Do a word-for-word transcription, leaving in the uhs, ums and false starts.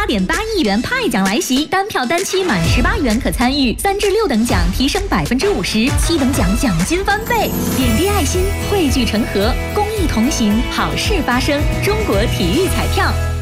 八点八亿元派奖来袭，单票单期满十八元可参与，三至六等奖提升百分之五十，七等奖奖金翻倍。点滴爱心，汇聚成河，公益同行，好事发生。中国体育彩票。